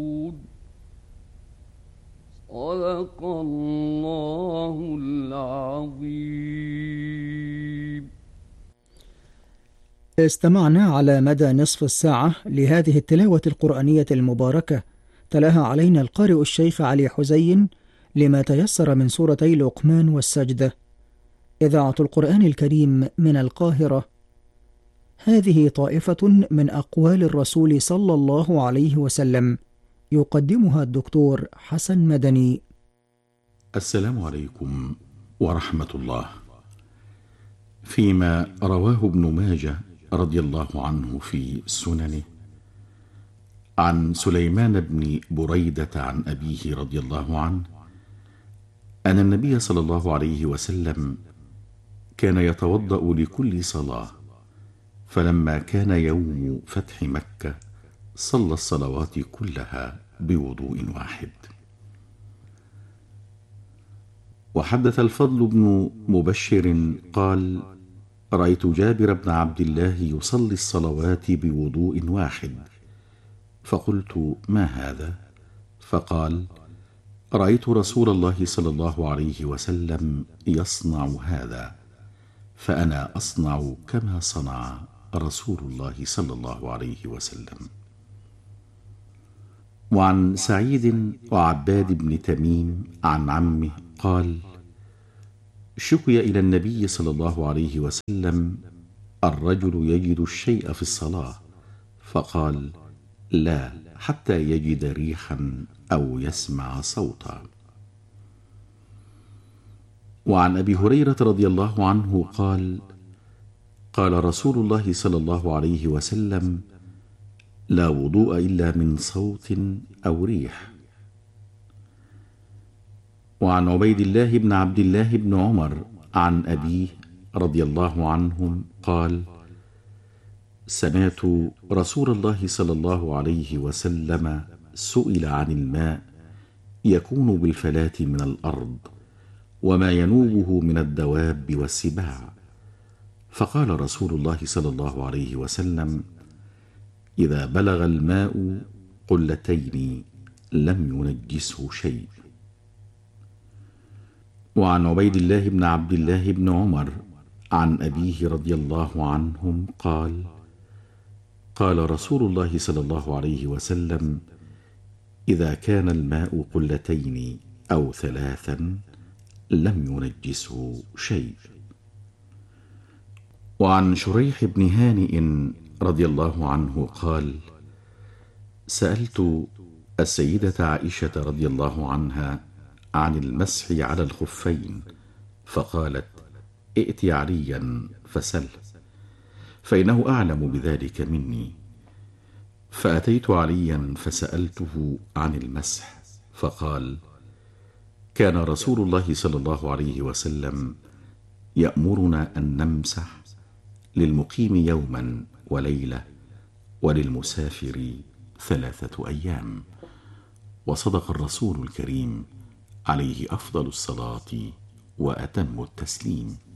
صدق الله العظيم. استمعنا على مدى نصف الساعة لهذه التلاوة القرآنية المباركة، تلاها علينا القارئ الشيخ علي حزين لما تيسر من سورتي لقمان والسجدة. إذاعة القرآن الكريم من القاهرة. هذه طائفة من أقوال الرسول صلى الله عليه وسلم، يقدمها الدكتور حسن مدني. السلام عليكم ورحمة الله. فيما رواه ابن ماجه رضي الله عنه في سننه عن سليمان بن بريدة عن أبيه رضي الله عنه أن النبي صلى الله عليه وسلم كان يتوضأ لكل صلاة، فلما كان يوم فتح مكة صلى الصلوات كلها بوضوء واحد. وحدث الفضل بن مبشر قال: رأيت جابر بن عبد الله يصلي الصلوات بوضوء واحد، فقلت: ما هذا؟ فقال: رأيت رسول الله صلى الله عليه وسلم يصنع هذا، فأنا أصنع كما صنع رسول الله صلى الله عليه وسلم. وعن سعيد وعباد بن تميم عن عمه قال: شكي إلى النبي صلى الله عليه وسلم الرجل يجد الشيء في الصلاة، فقال: لا حتى يجد ريحا أو يسمع صوتا. وعن أبي هريرة رضي الله عنه قال: قال رسول الله صلى الله عليه وسلم: لا وضوء إلا من صوت أو ريح. وعن عبيد الله بن عبد الله بن عمر عن أبيه رضي الله عنهم قال: سمعت رسول الله صلى الله عليه وسلم سئل عن الماء يكون بالفلاة من الأرض وما ينوبه من الدواب والسباع، فقال رسول الله صلى الله عليه وسلم: إذا بلغ الماء قلتين لم ينجسه شيء. وعن عبيد الله بن عبد الله بن عمر عن أبيه رضي الله عنهم قال: قال رسول الله صلى الله عليه وسلم: إذا كان الماء قلتين أو ثلاثا لم ينجسه شيء. وعن شريح بن هانئ رضي الله عنه قال: سألت السيدة عائشة رضي الله عنها عن المسح على الخفين، فقالت: ائت عليا فسله، فإنه أعلم بذلك مني. فأتيت عليا فسألته عن المسح، فقال: كان رسول الله صلى الله عليه وسلم يأمرنا أن نمسح للمقيم يوما وليلة وللمسافر 3 أيام. وصدق الرسول الكريم عليه أفضل الصلاة وأتم التسليم.